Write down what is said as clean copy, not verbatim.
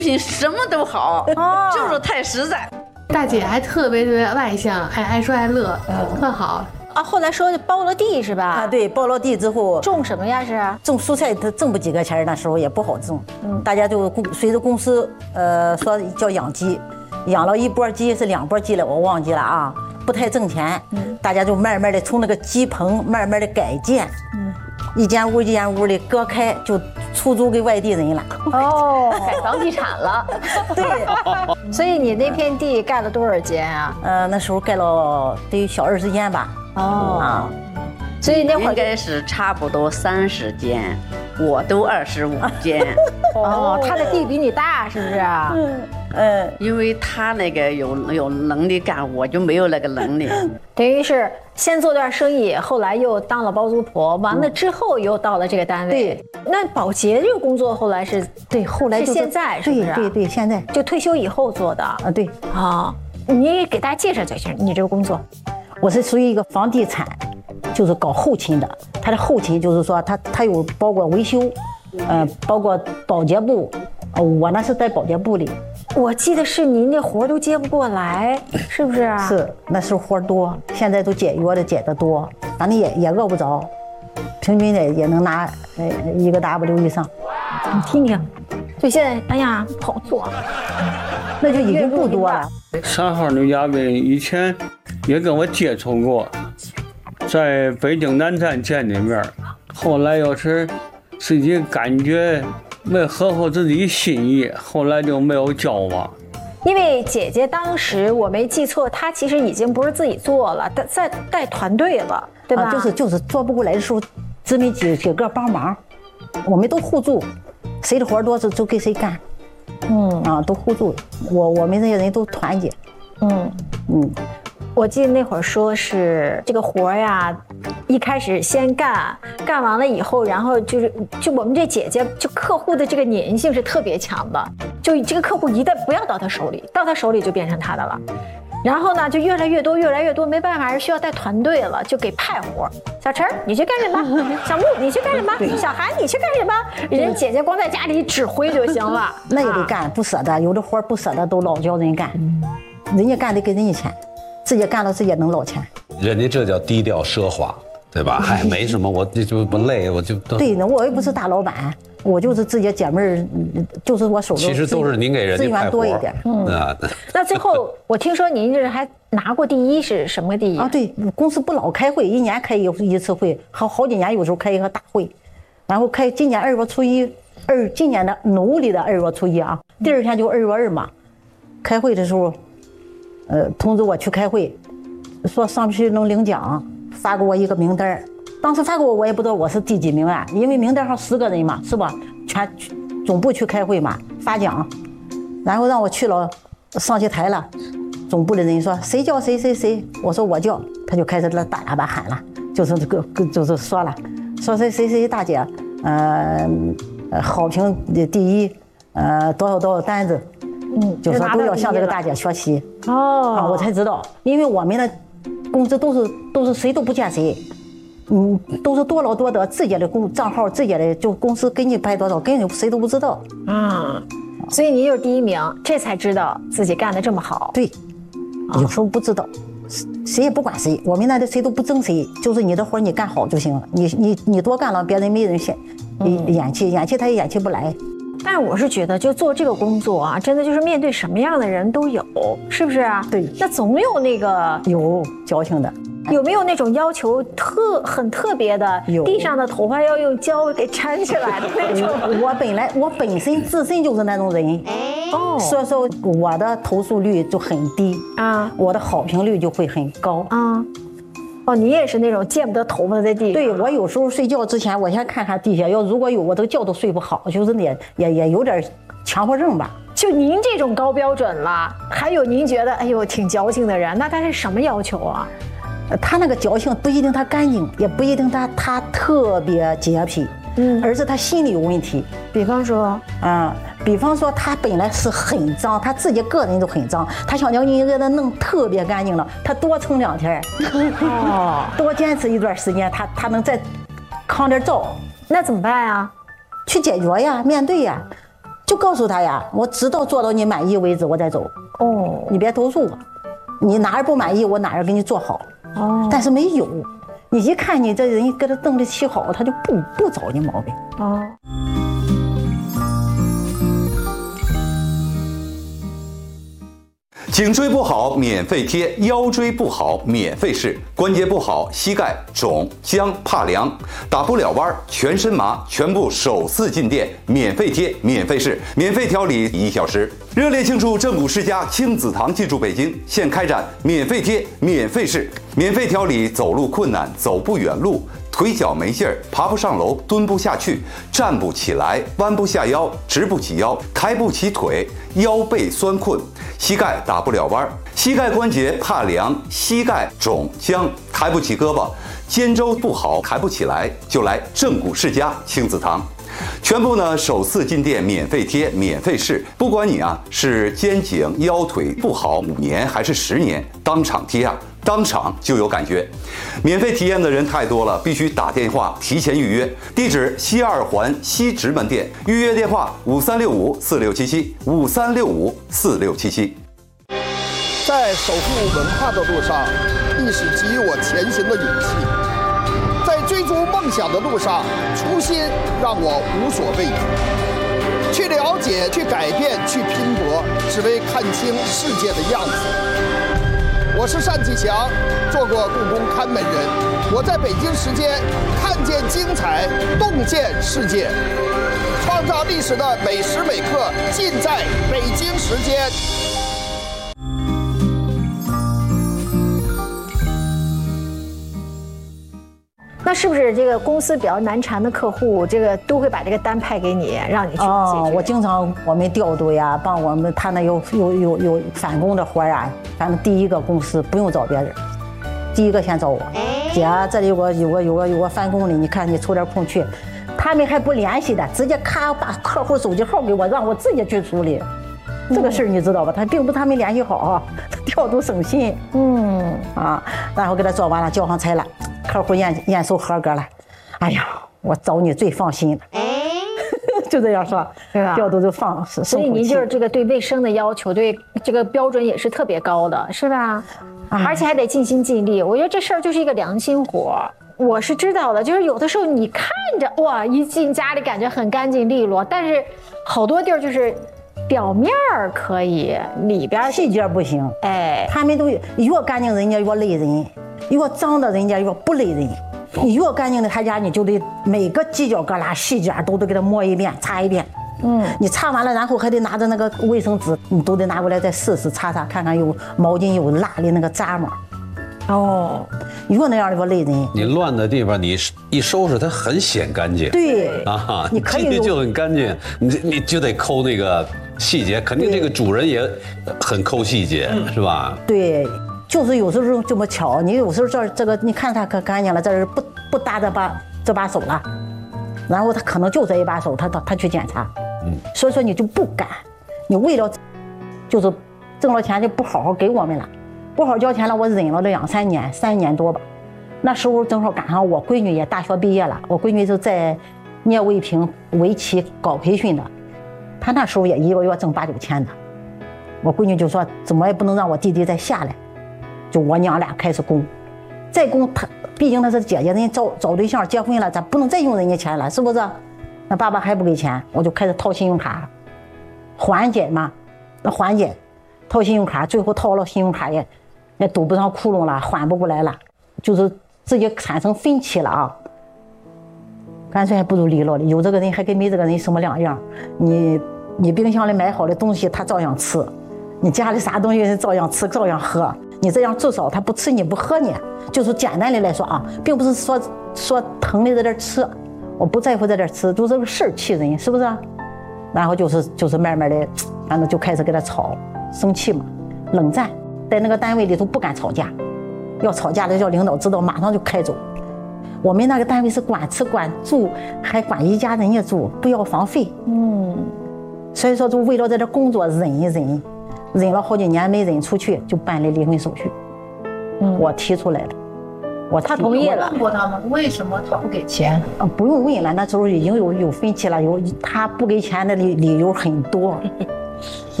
品什么都好，就是太实在。 大姐还特别外向，爱说爱乐，特好。 啊，后来说包了地是吧？ 啊，对，包了地之后种什么呀？是种蔬菜，它挣不几个钱，那时候也不好种。大家就随着公司说叫养鸡，养了一波鸡是2波鸡了，我忘记了啊，不太挣钱。大家就慢慢的从那个鸡棚慢慢的改建，一间屋一间屋的割开，就出租给外地人了。 哦，改房地产了。对，所以你那片地盖了多少间啊？ 那时候盖了得小20间吧。 所以那会儿应该是差不多30间，我都25间。 他的地比你大是不是啊？ 因为他那个有能力干，我就没有那个能力。 等于是先做段生意，后来又当了包租婆，完了之后又到了这个单位。 对， 那保洁这个工作后来是对，后来就是现在是不是？ 对，现在就退休以后做的。 对啊，你给大家介绍介绍你这个工作。 我是属于一个房地产，就是搞后勤的。它的后勤就是说，它有包括维修，包括保洁部，我呢是在保洁部里。 我记得是您这活都接不过来，是不是啊？ 是，那时候活多，现在都解约的解得多，反正也饿不着，平均的也能拿1个 W 以上。 你听听，就现在，哎呀，不好做， 那就已经不多了。 3号女嘉宾以前也跟我接触过，在北京南站见的面，后来又是自己感觉没合乎自己心意，后来就没有交往。 因为姐姐当时我没记错，她其实已经不是自己做了，在带团队了，对吧？ 就是做不过来的时候，姊妹几个帮忙，我们都互助，谁的活多就给谁干。都互助，我们这些人都团结。 我记得那会儿说是这个活呀，一开始先干完了以后，然后就我们这姐姐就客户的这个粘性是特别强的，就这个客户一旦不要到她手里，到她手里就变成她的了。然后呢，就越来越多，没办法，还是需要带团队了，就给派活。小陈你去干什么？小木你去干什么？小韩你去干什么？人姐姐光在家里指挥就行了。 那也得干，不舍得，有的活不舍得都老叫人干，人家干得给人家钱，自己干了自己也能捞钱。 人家这叫低调奢华，对吧？还没什么，我就不累，我就都。 对呢，我也不是大老板。我就是自己姐妹儿，就是我手中其实都是您给人家资源多一点。 那最后我听说您这还拿过第1，是什么第1啊？ 对，公司不老开会，1年开一次会，好几年有时候开一个大会，然后开今年2月初1，今年的农历的2月初1啊，第2天就2月2嘛。开会的时候，通知我去开会，说上去能领奖，发给我一个名单。当时发给我也不知道我是第几名啊，因为名单上10个人嘛，是吧？全总部去开会嘛，发奖，然后让我去了，上去台了，总部的人说谁叫谁，我说我叫，他就开始大喇叭喊了，就是这个就是说了，说谁大姐，好评的第1，多少单子，就说都要向这个大姐学习。我才知道，因为我们的工资都是谁都不见谁。都是多劳多得，自己的账号，自己的就公司给你拍多少，根本谁都不知道。 所以你就是第1名，这才知道自己干得这么好。 对，有时候不知道，谁也不管谁，我们那的谁都不争谁，就是你的活你干好就行了。你多干了，别人没人眼气他也眼气不来。 但是我是觉得，就做这个工作啊，真的就是面对什么样的人都有，是不是啊？ 对， 那总有那个有矫情的。 有没有那种要求很特别的，地上的头发要用胶给缠起来的那种？ 我本身自身就是那种人，所以说我的投诉率就很低啊，我的好评率就会很高啊。 你也是那种见不得头发在地上。 对，我有时候睡觉之前，我先看看地下，如果有我这个觉都睡不好，就是也有点强迫症吧。 就您这种高标准了，还有您觉得哎呦挺矫情的人，那他是什么要求啊？ 他那个矫情不一定他干净，也不一定他特别洁癖，而是他心里有问题。 比方说他本来是很脏，他自己个人都很脏，他想要你给他弄特别干净了，他多撑2天，多坚持一段时间，他能再抗点造。 那怎么办啊？ 去解决呀，面对呀。 就告诉他呀，我直到做到你满意为止，我再走。 哦， 你别投诉我，你哪儿不满意，我哪儿给你做好。 哦， 但是没有，你一看你这人跟他瞪得起好，他就不找你毛病。 哦。 颈椎不好免费贴，腰椎不好免费试，关节不好膝盖肿僵怕凉打不了弯全身麻，全部首次进店免费贴免费试，免费调理1小时。热烈庆祝正骨世家亲子堂进驻北京，现开展免费贴免费试，免费调理走路困难走不远路，腿脚没劲儿，爬不上楼，蹲不下去，站不起来，弯不下腰，直不起腰，抬不起腿，腰背酸困，膝盖打不了弯，膝盖关节怕凉，膝盖肿僵，抬不起胳膊，肩周不好，抬不起来，就来正骨世家亲子堂。全部呢首次进店免费贴免费试，不管你是肩颈腰腿不好5年还是10年，当场贴当场就有感觉。免费体验的人太多了，必须打电话提前预约。地址西2环西直门店，预约电话5365467753654677。 在守护文化的路上，历史给予我前行的勇气；在追逐梦想的路上，初心让我无所畏惧。去了解，去改变，去拼搏，只为看清世界的样子。我是单霁翔，做过故宫看门人。我在北京时间看见精彩，洞见世界，创造历史的每时每刻，尽在北京时间。 那是不是这个公司比较难缠的客户，这个都会把这个单派给你，让你去解决？ 我经常我们调度呀，帮我们他那有返工的活呀，反正第一个公司不用找别人，第一个先找我。姐，这里有个返工的，你看你抽点空去，他们还不联系的，直接咔把客户手机号给我，让我自己去处理。这个事儿你知道吧？他并不是他没联系好，调度省心。然后给他做完了，交上差了，客户验收合格了。哎呀，我找你最放心了。就这样说， 对吧？ 调度就放。 所以您就是这个对卫生的要求，对这个标准也是特别高的，是吧？而且还得尽心尽力。我觉得这事儿就是一个良心活。我是知道的，就是有的时候你看着哇，一进家里感觉很干净利落，但是好多地儿就是表面可以，里边细节不行。 哎， 他们都越干净，人家越累人；越脏的，人家越不累人。你越干净的他家，你就得每个犄角旮旯细节都得给他摸一遍，擦一遍。你擦完了，然后还得拿着那个卫生纸，你都得拿过来再试试擦擦，看看有毛巾有蜡的那个渣吗？越那样的越累人。 你乱的地方，你一收拾它很显干净。 对你可以就很干净，你就得抠那个细节，肯定这个主人也很抠细节，是吧？ 对。就是有时候这么巧，你有时候这个你看他可干净了，这是不搭这把手了，然后他可能就这一把手，他去检查，所以说你就不敢，你为了就是挣了钱就不好好给我们了，不好交钱了，我忍了2-3年，3年多吧。那时候正好赶上我闺女也大学毕业了，我闺女就在聂卫平围棋搞培训的，她那时候也1个月挣8-9千的，我闺女就说怎么也不能让我弟弟再下来。就我娘俩开始供，再供他，毕竟他是姐姐，人家找对象结婚了，咱不能再用人家钱了，是不是？那爸爸还不给钱，我就开始掏信用卡，缓解嘛，那缓解，掏信用卡，最后掏了信用卡也堵不上窟窿了，缓不过来了，就是自己产生分歧了啊。干脆还不如离了，有这个人还跟没这个人什么两样？你冰箱里买好的东西他照样吃，你家里啥东西照样吃照样喝。你这样至少他不吃你不喝你，就是简单的来说啊，并不是说疼的在这吃，我不在乎在这吃，就这个事儿气人，是不是？然后就是慢慢的，反正就开始跟他吵，生气嘛，冷战，在那个单位里头不敢吵架，要吵架的叫领导知道马上就开走。我们那个单位是管吃管住，还管一家人家住，不要房费。所以说就为了在这工作忍一忍。忍了好几年没忍出去，就办理离婚手续。我提出来了， 他同意了。 问过他吗？为什么他不给钱？ 不用问了，那时候已经有分歧了，他不给钱的理由很多。